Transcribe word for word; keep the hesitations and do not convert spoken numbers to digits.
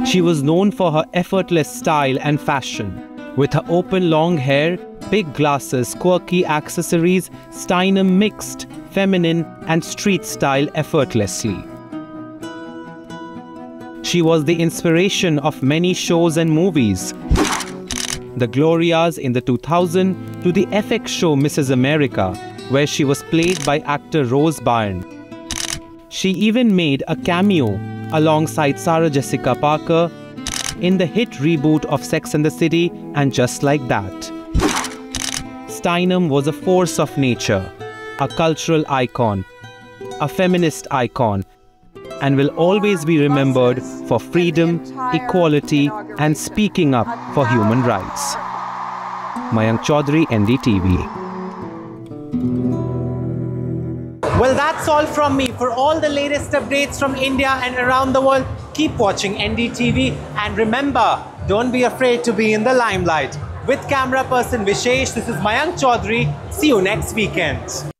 She was known for her effortless style and fashion. With her open long hair, big glasses, quirky accessories, Steinem mixed feminine and street style effortlessly. She was the inspiration of many shows and movies. The Glorias in the two thousand to the F X show Missus America, where she was played by actor Rose Byrne. She even made a cameo alongside Sarah Jessica Parker in the hit reboot of Sex and the City and Just Like That. Steinem was a force of nature, a cultural icon, a feminist icon, and will always be remembered for freedom, equality, and speaking up for human rights. Mayank Chaudhary, N D T V. Well, that's all from me. For all the latest updates from India and around the world, keep watching N D T V. And remember, don't be afraid to be in the limelight. With camera person Vishesh, this is Mayank Chaudhary. See you next weekend.